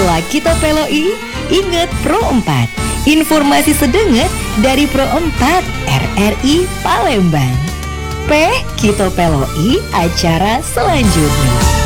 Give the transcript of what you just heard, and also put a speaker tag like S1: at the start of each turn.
S1: Setelah kita peloi, ingat Pro 4. Informasi sedenget dari Pro 4 RRI Palembang. Kita peloi acara selanjutnya.